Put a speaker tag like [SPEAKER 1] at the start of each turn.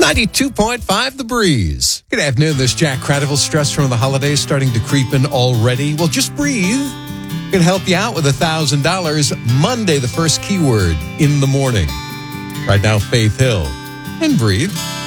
[SPEAKER 1] 92.5 The Breeze. Good afternoon. This is Jack Cradiville. Stress from the holidays starting to creep in already. Well, just breathe. Can help you out with $1,000 Monday, the first keyword in the morning. Right now, Faith Hill. And breathe.